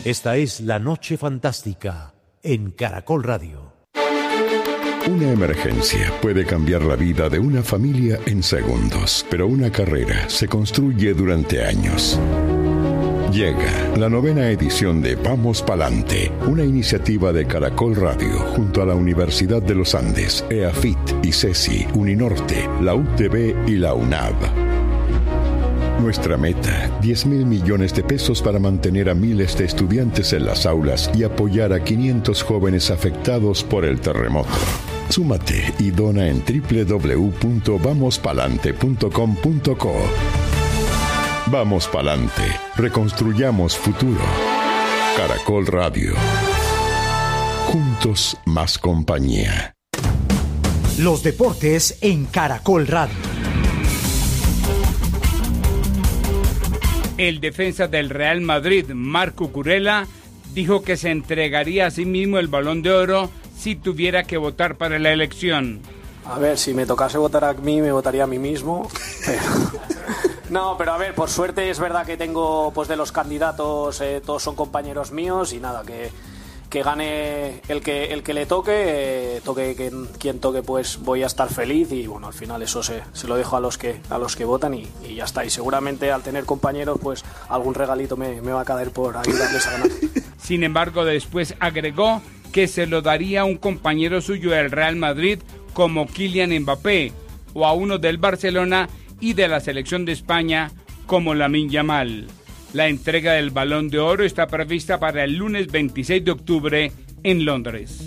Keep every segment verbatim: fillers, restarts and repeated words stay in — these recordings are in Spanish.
Esta es La Noche Fantástica en Caracol Radio. Una emergencia puede cambiar la vida de una familia en segundos, pero una carrera se construye durante años. Llega la novena edición de Vamos Palante, una iniciativa de Caracol Radio junto a la Universidad de los Andes, EAFIT, ICESI, Uninorte, la U T B y la UNAV. Nuestra meta, diez mil millones de pesos para mantener a miles de estudiantes en las aulas y apoyar a quinientos jóvenes afectados por el terremoto. Súmate y dona en doble u doble u doble u punto vamos palante punto com punto co. Vamos Palante, reconstruyamos futuro. Caracol Radio. Juntos más compañía. Los deportes en Caracol Radio. El defensa del Real Madrid, Marc Cucurella, dijo que se entregaría a sí mismo el Balón de Oro si tuviera que votar para la elección. A ver, si me tocase votar a mí, me votaría a mí mismo. Pero... No, pero a ver, por suerte es verdad que tengo, pues de los candidatos, eh, todos son compañeros míos y nada, que, que gane el que el que le toque, eh, toque quien, quien toque, pues voy a estar feliz y bueno, al final eso se, se lo dejo a los que a los que votan y, y ya está. Y seguramente al tener compañeros, pues algún regalito me, me va a caer por ayudarles a ganar. Sin embargo, después agregó que se lo daría a un compañero suyo del Real Madrid como Kylian Mbappé o a uno del Barcelona y de la selección de España como Lamine Yamal. La entrega del Balón de Oro está prevista para el lunes veintiséis de octubre en Londres.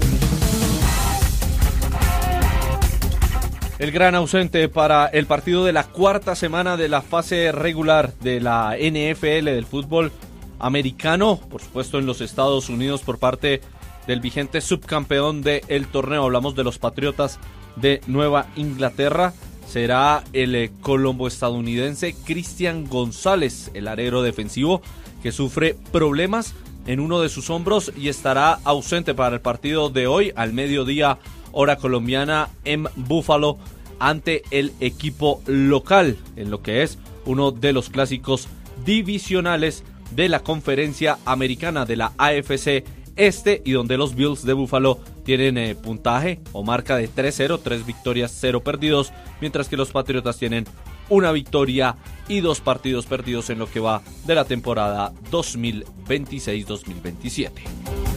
El gran ausente para el partido de la cuarta semana de la fase regular de la N F L del fútbol americano, por supuesto en los Estados Unidos por parte del vigente subcampeón del torneo. Hablamos de los Patriotas de Nueva Inglaterra. Será el colombo estadounidense Christian González, el alero defensivo, que sufre problemas en uno de sus hombros y estará ausente para el partido de hoy al mediodía, hora colombiana, en Buffalo, ante el equipo local, en lo que es uno de los clásicos divisionales de la conferencia americana de la A F C Este, y donde los Bills de Buffalo tienen eh, puntaje o marca de tres cero, tres victorias, cero perdidos, mientras que los Patriotas tienen una victoria y dos partidos perdidos en lo que va de la temporada dos mil veintiséis dos mil veintisiete.